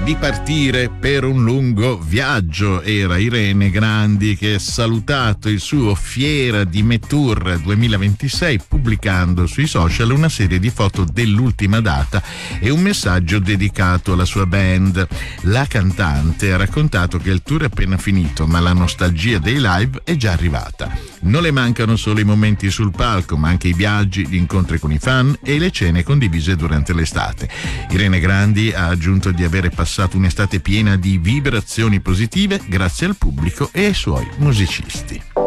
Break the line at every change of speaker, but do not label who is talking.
di partire per un lungo viaggio. Era Irene Grandi che ha salutato il suo Fiera di Metour 2026 pubblicando sui social una serie di foto dell'ultima data e un messaggio dedicato alla sua band. La cantante ha raccontato che il tour è appena finito, ma la nostalgia dei live è già arrivata. Non le mancano solo i momenti sul palco, ma anche i viaggi, gli incontri con i fan e le cene condivise durante l'estate. Irene Grandi ha aggiunto di avere passato un'estate piena di vibrazioni positive grazie al pubblico e ai suoi musicisti.